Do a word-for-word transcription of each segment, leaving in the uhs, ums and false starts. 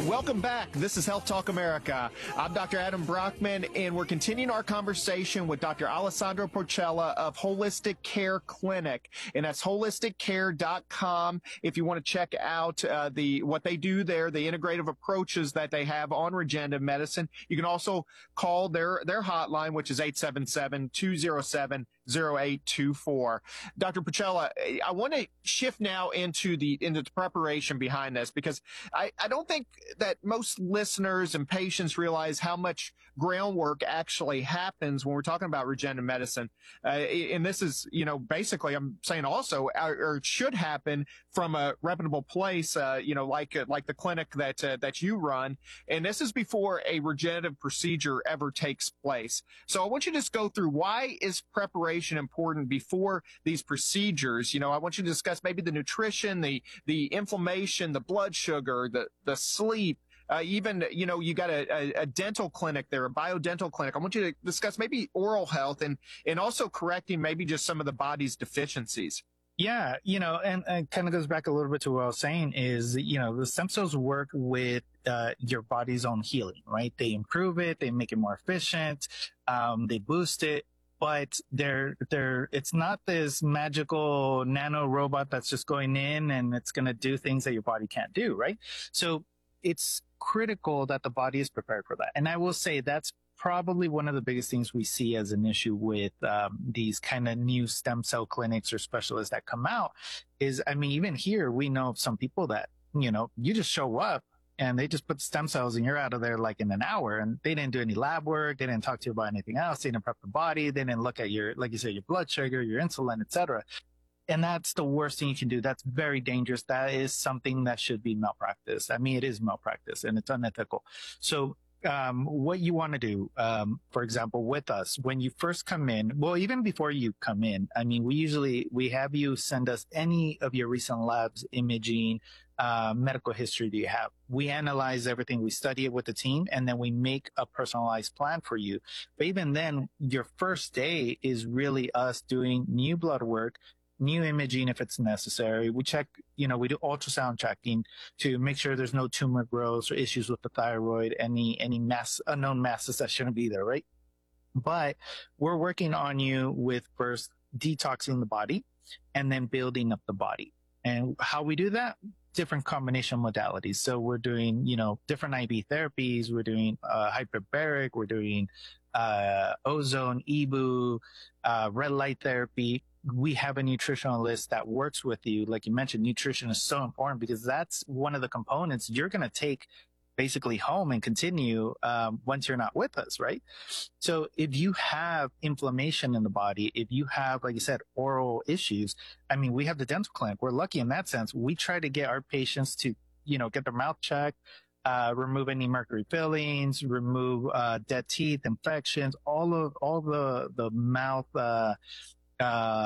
Welcome back. This is Health Talk America. I'm Doctor Adam Brockman, and we're continuing our conversation with Doctor Alessandro Porcella of Holistic Care Clinic, and that's holistic care dot com. If you want to check out uh, the what they do there, the integrative approaches that they have on regenerative medicine, you can also call their their hotline, which is eight seven seven, two zero seven, zero eight two four. Doctor Porcella, I want to shift now into the into the preparation behind this, because I, I don't think that most listeners and patients realize how much groundwork actually happens when we're talking about regenerative medicine. Uh, and this is, you know, basically I'm saying also, or, or it should happen from a reputable place, uh, you know, like uh, like the clinic that uh, that you run. And this is before a regenerative procedure ever takes place. So I want you to just go through, why is preparation important before these procedures? You know, I want you to discuss maybe the nutrition, the the inflammation, the blood sugar, the the sleep. Uh, even, you know, you got a, a, a dental clinic there, a biodental clinic. I want you to discuss maybe oral health and, and also correcting maybe just some of the body's deficiencies. Yeah, you know, and, and kind of goes back a little bit to what I was saying is, you know, the stem cells work with uh, your body's own healing, right? They improve it, they make it more efficient, um, they boost it. But they're, they're, it's not this magical nano robot that's just going in and it's going to do things that your body can't do, right? So it's critical that the body is prepared for that. And I will say that's probably one of the biggest things we see as an issue with um, these kind of new stem cell clinics or specialists that come out is, I mean, even here, we know of some people that, you know, you just show up and they just put stem cells and you're out of there like in an hour, and they didn't do any lab work. They didn't talk to you about anything else. They didn't prep the body. They didn't look at your, like you said, your blood sugar, your insulin, et cetera. And that's the worst thing you can do. That's very dangerous. That is something that should be malpractice. I mean, it is malpractice and it's unethical. So um, what you want to do, um, for example, with us, when you first come in, well, even before you come in, I mean, we usually, we have you send us any of your recent labs, imaging, uh, medical history that you have. We analyze everything, we study it with the team, and then we make a personalized plan for you. But even then, your first day is really us doing new blood work, new imaging if it's necessary. We check, you know, we do ultrasound checking to make sure there's no tumor growth or issues with the thyroid, any, any mass, unknown masses that shouldn't be there, right? But we're working on you with first detoxing the body and then building up the body. And how we do that? Different combination modalities. So we're doing, you know, different I V therapies. We're doing uh, hyperbaric. We're doing uh, ozone, E B U, uh, red light therapy. We have a nutritionalist that works with you. Like you mentioned, nutrition is so important because that's one of the components you're going to take basically home and continue um, once you're not with us, right? So if you have inflammation in the body, if you have, like you said, oral issues, I mean, we have the dental clinic. We're lucky in that sense. We try to get our patients to, you know, get their mouth checked, uh, remove any mercury fillings, remove uh, dead teeth, infections, all of all the the mouth, uh, uh,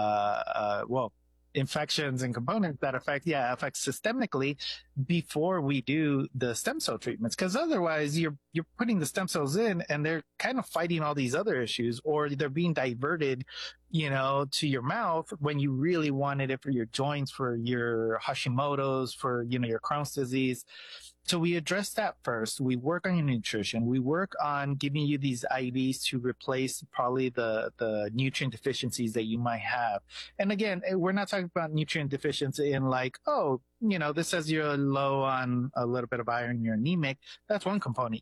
uh, well. infections and components that affect, yeah, affect systemically before we do the stem cell treatments. Cause otherwise you're, you're putting the stem cells in and they're kind of fighting all these other issues, or they're being diverted, you know, to your mouth when you really wanted it for your joints, for your Hashimoto's, for, you know, your Crohn's disease. So we address that first. We work on your nutrition. We work on giving you these I Vs to replace probably the, the nutrient deficiencies that you might have. And again, we're not talking about nutrient deficiency in like, oh, you know, this says you're low on a little bit of iron, you're anemic. That's one component.